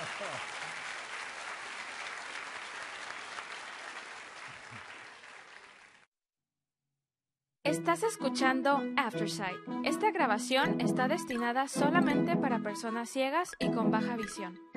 Estás escuchando Aftersight. Esta grabación está destinada solamente para personas ciegas y con baja visión.